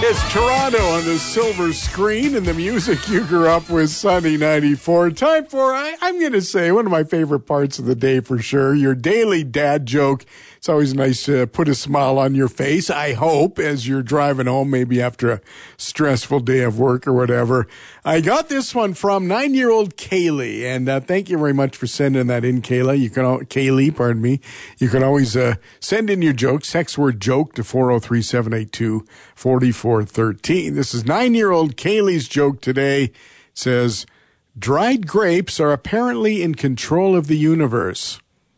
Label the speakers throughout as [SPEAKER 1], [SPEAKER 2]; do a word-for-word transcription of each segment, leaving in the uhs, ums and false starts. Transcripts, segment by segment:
[SPEAKER 1] It's Toronto on the silver screen and the music you grew up with, Sunny ninety-four. Time for, I, I'm going to say, one of my favorite parts of the day for sure, your daily dad joke. It's always nice to put a smile on your face, I hope, as you're driving home, maybe after a stressful day of work or whatever. I got this one from nine-year-old Kaylee, and uh, thank you very much for sending that in, Kayla. You can, Kaylee, pardon me. You can always uh, send in your jokes. Text word joke to four oh three, seven eight two, four four one three. This is nine-year-old Kaylee's joke today. It says, dried grapes are apparently in control of the universe.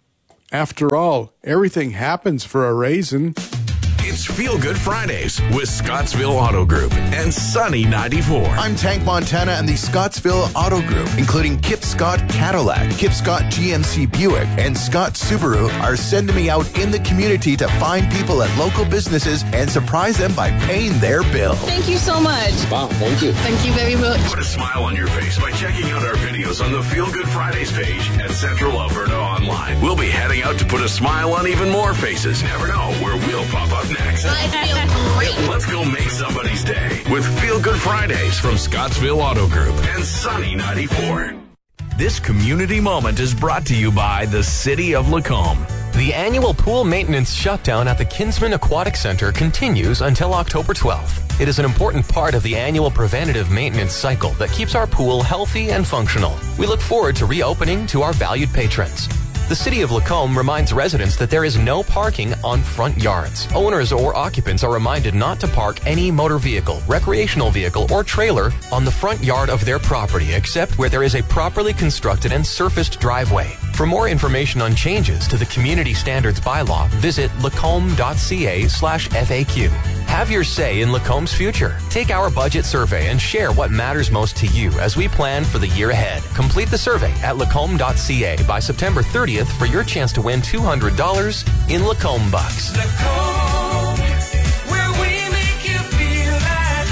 [SPEAKER 1] After all, everything happens for a reason.
[SPEAKER 2] It's Feel Good Fridays with Scottsville Auto Group and Sunny ninety-four.
[SPEAKER 3] I'm Tank Montana and the Scottsville Auto Group, including Kip Scott Cadillac, Kip Scott G M C Buick, and Scott Subaru, are sending me out in the community to find people at local businesses and surprise them by paying their bill.
[SPEAKER 4] Thank you so much.
[SPEAKER 5] Wow, thank you.
[SPEAKER 4] Thank you very much.
[SPEAKER 2] Put a smile on your face by checking out our videos on the Feel Good Fridays page at Central Alberta Online. We'll be heading out to put a smile on even more faces. Never know where we'll pop up next.
[SPEAKER 4] I feel great.
[SPEAKER 2] Let's go make somebody's day with Feel Good Fridays from Scottsville Auto Group and Sunny ninety-four. This community moment is brought to you by the City of Lacombe.
[SPEAKER 6] The annual pool maintenance shutdown at the Kinsman Aquatic Center continues until October twelfth. It is an important part of the annual preventative maintenance cycle that keeps our pool healthy and functional. We look forward to reopening to our valued patrons. The City of Lacombe reminds residents that there is no parking on front yards. Owners or occupants are reminded not to park any motor vehicle, recreational vehicle, or trailer on the front yard of their property, except where there is a properly constructed and surfaced driveway. For more information on changes to the Community Standards Bylaw, visit lacombe.ca slash FAQ. Have your say in Lacombe's future. Take our budget survey and share what matters most to you as we plan for the year ahead. Complete the survey at lacombe.ca by September thirtieth for your chance to win two hundred dollars in Lacombe bucks.
[SPEAKER 7] Lacombe, where we make you feel at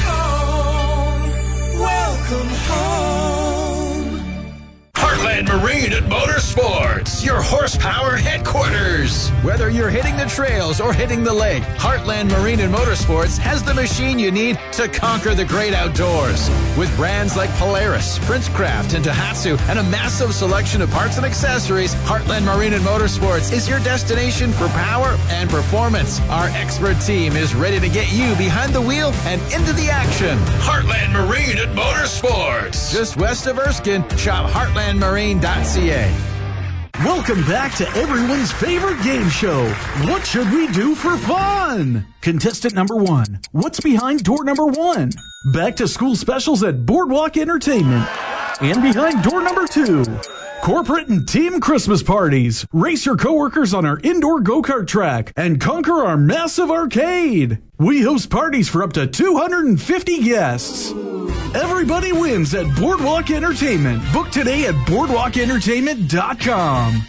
[SPEAKER 7] home. Welcome home.
[SPEAKER 2] Heartland Marine and Motorsports, your horsepower headquarters.
[SPEAKER 8] Whether you're hitting the trails or hitting the lake, Heartland Marine and Motorsports has the machine you need to conquer the great outdoors. With brands like Polaris, Princecraft, and Tohatsu, and a massive selection of parts and accessories, Heartland Marine and Motorsports is your destination for power and performance. Our expert team is ready to get you behind the wheel and into the action.
[SPEAKER 2] Heartland Marine and Motorsports.
[SPEAKER 8] Just west of Erskine, shop heartland marine dot c a.
[SPEAKER 9] Welcome back to everyone's favorite game show. What should we do for fun? Contestant number one, what's behind door number one? Back to school specials at Boardwalk Entertainment. And behind door number two, corporate and team Christmas parties. Race your coworkers on our indoor go-kart track and conquer our massive arcade. We host parties for up to two hundred fifty guests. Everybody wins at Boardwalk Entertainment. Book today at boardwalk entertainment dot com.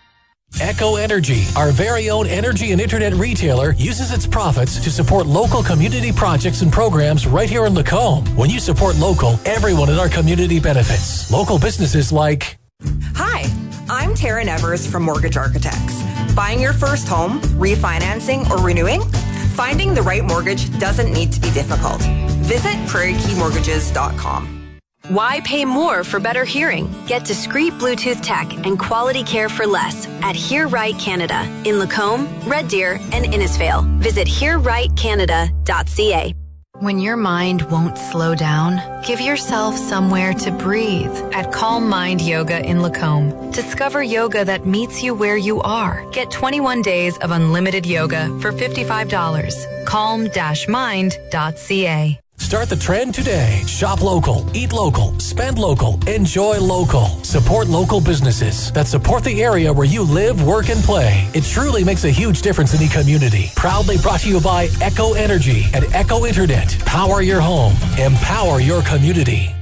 [SPEAKER 10] Echo Energy, our very own energy and internet retailer, uses its profits to support local community projects and programs right here in Lacombe. When you support local, everyone in our community benefits. Local businesses like...
[SPEAKER 11] Hi, I'm Taryn Evers from Mortgage Architects. Buying your first home, refinancing, or renewing? Finding the right mortgage doesn't need to be difficult. Visit prairie key mortgages dot com.
[SPEAKER 12] Why pay more for better hearing? Get discreet Bluetooth tech and quality care for less at Hear Right Canada in Lacombe, Red Deer, and Innisfail. Visit hear right canada dot c a.
[SPEAKER 13] When your mind won't slow down, give yourself somewhere to breathe at Calm Mind Yoga in Lacombe. Discover yoga that meets you where you are. Get twenty-one days of unlimited yoga for fifty-five dollars. calm dash mind dot c a.
[SPEAKER 10] Start the trend today. Shop local, eat local, spend local, enjoy local. Support local businesses that support the area where you live, work, and play. It truly makes a huge difference in the community. Proudly brought to you by Echo Energy and Echo Internet. Power your home. Empower your community.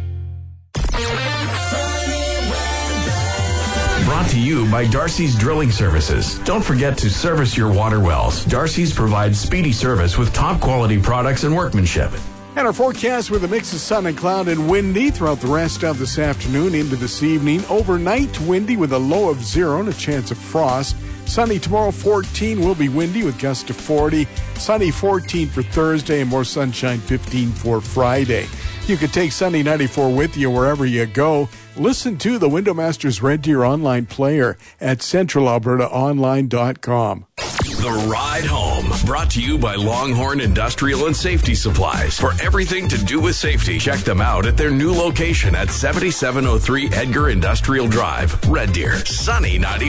[SPEAKER 2] Brought to you by Darcy's Drilling Services. Don't forget to service your water wells. Darcy's provides speedy service with top quality products and workmanship.
[SPEAKER 1] And our forecast with a mix of sun and cloud and windy throughout the rest of this afternoon into this evening. Overnight, windy with a low of zero and a chance of frost. Sunny tomorrow, fourteen. Will be windy with gusts to forty. Sunny fourteen for Thursday and more sunshine, fifteen for Friday. You can take Sunny ninety-four with you wherever you go. Listen to the Window Masters Red Deer online player at central alberta online dot com.
[SPEAKER 2] The Ride Home, brought to you by Longhorn Industrial and Safety Supplies. For everything to do with safety, check them out at their new location at seventy-seven oh three Edgar Industrial Drive, Red Deer. Sunny ninety-four.